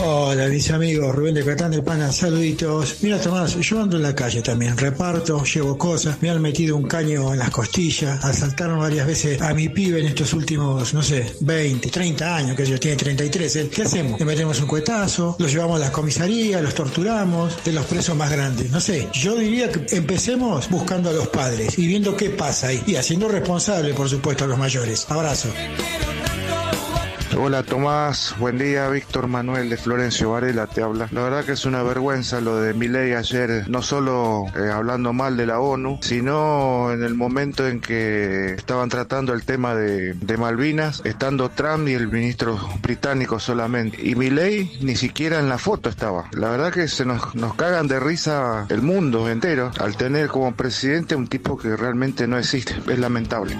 Hola, mis amigos, Rubén de Catán del Pana, saluditos. Mira, Tomás, yo ando en la calle también, reparto, llevo cosas, me han metido un caño en las costillas, asaltaron varias veces a mi pibe en estos últimos, 20, 30 años, que yo tiene 33. ¿Qué hacemos? Le metemos un cuetazo, los llevamos a las comisarías, los torturamos, de los presos más grandes. No sé, yo diría que empecemos buscando a los padres y viendo qué pasa ahí, y haciendo responsable, por supuesto, a los mayores. Abrazo. Hola Tomás, buen día, Víctor Manuel de Florencio Varela te habla. La verdad que es una vergüenza lo de Milei ayer, no solo hablando mal de la ONU, sino en el momento en que estaban tratando el tema de Malvinas, estando Trump y el ministro británico solamente. Y Milei ni siquiera en la foto estaba. La verdad que nos cagan de risa el mundo entero al tener como presidente un tipo que realmente no existe. Es lamentable.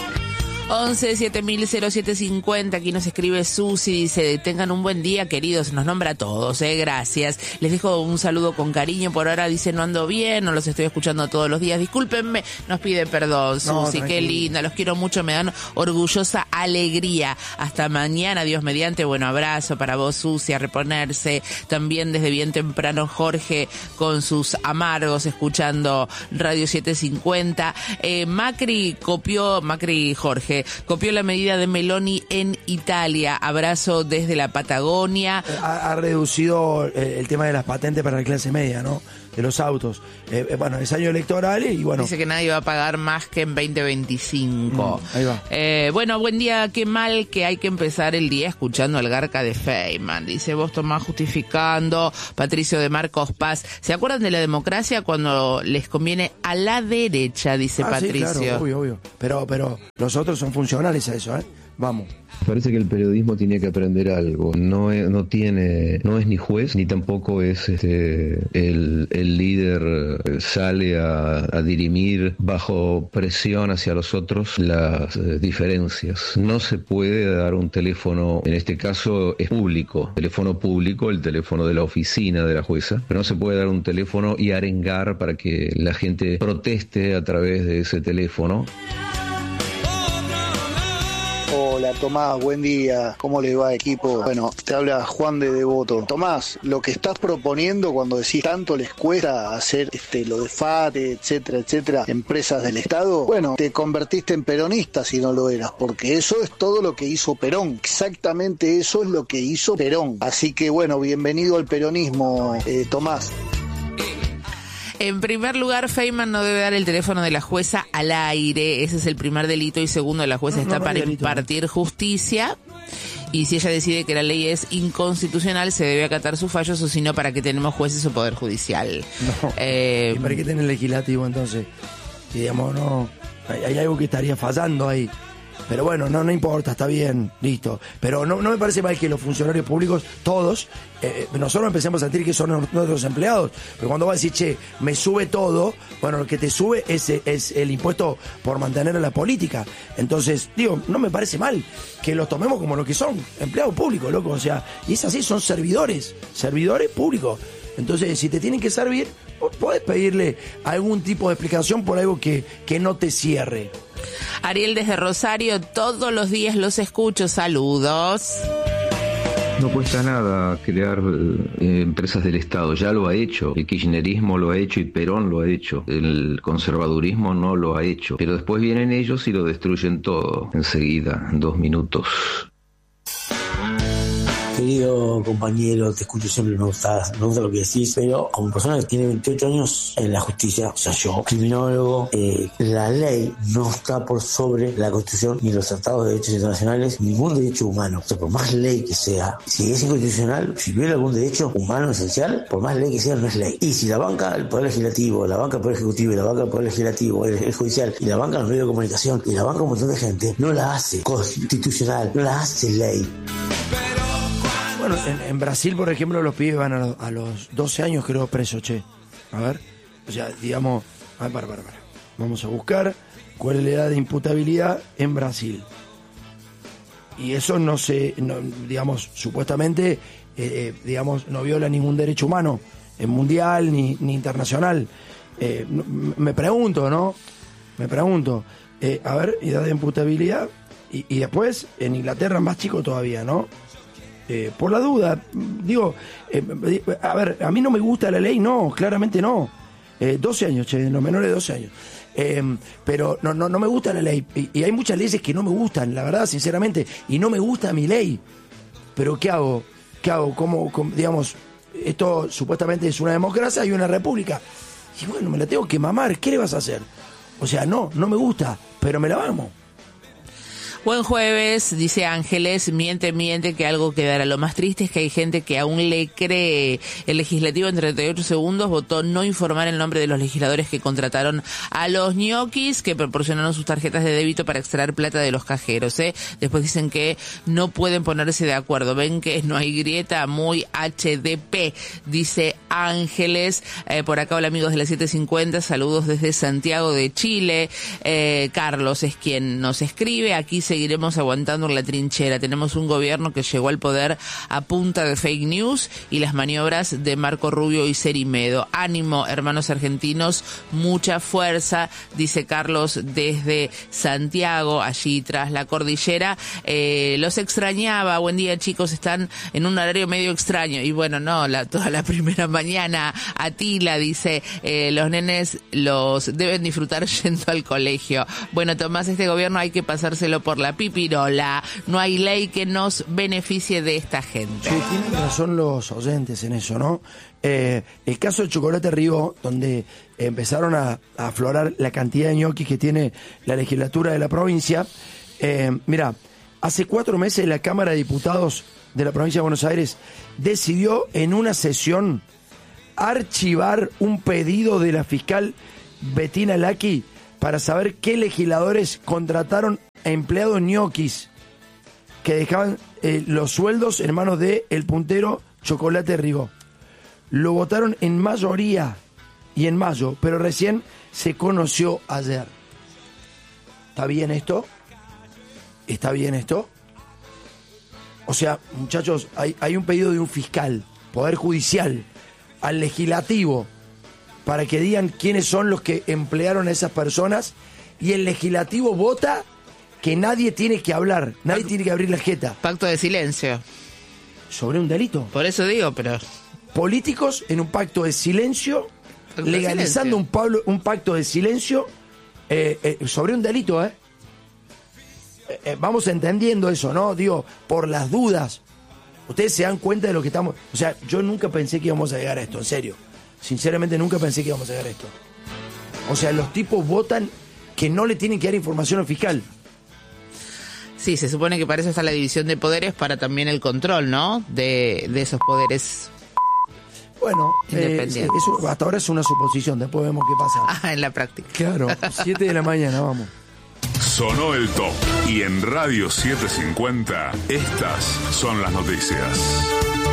11-7000-0750, aquí nos escribe Susi, dice, tengan un buen día, queridos, nos nombra a todos, gracias. Les dejo un saludo con cariño, por ahora dice, no ando bien, no los estoy escuchando todos los días, discúlpenme, nos pide perdón, Susi, no, qué linda, los quiero mucho, me dan orgullosa alegría. Hasta mañana, Dios mediante, bueno, abrazo para vos, Susi, a reponerse. También desde bien temprano, Jorge, con sus amargos, escuchando Radio 750. Jorge, copió la medida de Meloni en Italia. Abrazo desde la Patagonia. Ha reducido el tema de las patentes para la clase media, ¿no? De los autos. Bueno, es año electoral y bueno. Dice que nadie va a pagar más que en 2025. Ahí va. Bueno, buen día, qué mal que hay que empezar el día escuchando al Garca de Feynman. Dice vos, Tomás, justificando. Patricio de Marcos Paz. ¿Se acuerdan de la democracia cuando les conviene a la derecha? Dice Patricio. Sí, claro, obvio. Pero los otros son funcionales a eso, ¿eh? Vamos. Parece que el periodismo tiene que aprender algo. No es ni juez ni tampoco es el líder sale a dirimir bajo presión hacia los otros las diferencias. No se puede dar un teléfono, en este caso es público, teléfono público, el teléfono de la oficina de la jueza, pero no se puede dar un teléfono y arengar para que la gente proteste a través de ese teléfono. Hola Tomás, buen día, ¿cómo le va equipo? Bueno, te habla Juan de Devoto. Tomás, lo que estás proponiendo cuando decís tanto les cuesta hacer lo de FATE, etcétera, empresas del Estado, bueno, te convertiste en peronista si no lo eras, porque eso es todo lo que hizo Perón, exactamente eso es lo que hizo Perón. Así que bueno, bienvenido al peronismo, Tomás. En primer lugar, Feynman no debe dar el teléfono de la jueza al aire. Ese es el primer delito. Y segundo, la jueza está para impartir justicia. Y si ella decide que la ley es inconstitucional, se debe acatar sus fallos, o si no, ¿para qué tenemos jueces o poder judicial? No. ¿Y para qué tener legislativo entonces? Digamos, no, hay algo que estaría fallando ahí. Pero bueno, no importa, está bien, listo. Pero no me parece mal que los funcionarios públicos, todos, nosotros empecemos a sentir que son nuestros empleados. Pero cuando vas a decir, che, me sube todo, bueno, lo que te sube es el impuesto por mantener la política. Entonces, digo, no me parece mal que los tomemos como lo que son, empleados públicos, loco. O sea, y es así, son servidores públicos. Entonces, si te tienen que servir, podés pedirle algún tipo de explicación por algo que no te cierre. Ariel desde Rosario, todos los días los escucho, saludos. No cuesta nada crear empresas del Estado, ya lo ha hecho, el kirchnerismo lo ha hecho y Perón lo ha hecho, el conservadurismo no lo ha hecho, pero después vienen ellos y lo destruyen todo, enseguida, en 2 minutos. Querido compañero, te escucho siempre, me gusta lo que decís, pero como persona que tiene 28 años en la justicia, o sea, yo, criminólogo, la ley no está por sobre la Constitución ni los tratados de derechos internacionales, ningún derecho humano. O sea, por más ley que sea, si es inconstitucional, si viola algún derecho humano esencial, por más ley que sea, no es ley. Y si la banca el Poder Legislativo, la banca el Poder Ejecutivo, y la banca el Poder Legislativo, el Judicial, y la banca los medios de comunicación, y la banca un montón de gente, no la hace constitucional, no la hace ley. Bueno, en Brasil, por ejemplo, los pibes van a los 12 años, creo, presos, che. A ver, o sea, digamos, para. Vamos a buscar cuál es la edad de imputabilidad en Brasil. Y eso digamos, supuestamente, no viola ningún derecho humano, mundial ni internacional. Me pregunto, ¿no? A ver, edad de imputabilidad. Y después, en Inglaterra, más chico todavía, ¿no? por la duda, digo, a ver, a mí no me gusta la ley, no, claramente no. 12 años, los menores de 12 años. Pero no me gusta la ley. Y hay muchas leyes que no me gustan, la verdad, sinceramente. Y no me gusta mi ley. Pero ¿qué hago? ¿Cómo, digamos, esto supuestamente es una democracia y una república? Y bueno, me la tengo que mamar. ¿Qué le vas a hacer? O sea, no me gusta, pero me la mamo. Buen jueves, dice Ángeles, miente, que algo quedará. Lo más triste es que hay gente que aún le cree. El legislativo en 38 segundos votó no informar el nombre de los legisladores que contrataron a los ñoquis que proporcionaron sus tarjetas de débito para extraer plata de los cajeros. Después dicen que no pueden ponerse de acuerdo. Ven que no hay grieta, muy HDP, dice Ángeles. Por acá, hola amigos de las 7:50, saludos desde Santiago de Chile. Carlos es quien nos escribe. Aquí seguiremos aguantando en la trinchera. Tenemos un gobierno que llegó al poder a punta de fake news y las maniobras de Marco Rubio y Cerimedo. Ánimo, hermanos argentinos, mucha fuerza, dice Carlos desde Santiago, allí tras la cordillera. Los extrañaba. Buen día, chicos, están en un horario medio extraño. Y bueno, no, toda la primera mañana. Atila dice, los nenes los deben disfrutar yendo al colegio. Bueno, Tomás, este gobierno hay que pasárselo por la pipirola. No hay ley que nos beneficie de esta gente. Sí, tienen razón los oyentes en eso, ¿no? El caso de Chocolate Ribó, donde empezaron a aflorar la cantidad de ñoquis que tiene la legislatura de la provincia. Mira, hace 4 meses la Cámara de Diputados de la provincia de Buenos Aires decidió en una sesión archivar un pedido de la fiscal Bettina Lacchi para saber qué legisladores contrataron a empleados ñoquis que dejaban los sueldos en manos de el puntero Chocolate Ribó. Lo votaron en mayoría y en mayo, pero recién se conoció ayer. ¿Está bien esto? ¿Está bien esto? O sea, muchachos, hay un pedido de un fiscal, Poder Judicial, al legislativo, para que digan quiénes son los que emplearon a esas personas, y el legislativo vota que nadie tiene que hablar, nadie tiene que abrir la jeta. Pacto de silencio. Sobre un delito. Por eso digo, pero... Políticos en un pacto de silencio, legalizando un pacto de silencio sobre un delito, vamos entendiendo eso, ¿no? Digo, por las dudas. Ustedes se dan cuenta de lo que estamos... O sea, yo nunca pensé que íbamos a llegar a esto, en serio. Sinceramente nunca pensé que íbamos a llegar a esto. O sea, los tipos votan que no le tienen que dar información al fiscal. Sí, se supone que para eso está la división de poderes, para también el control, ¿no? De esos poderes. Bueno, eso hasta ahora es una suposición, después vemos qué pasa. En la práctica. Claro, 7 de la mañana, vamos. Sonó el top. Y en Radio 750, estas son las noticias.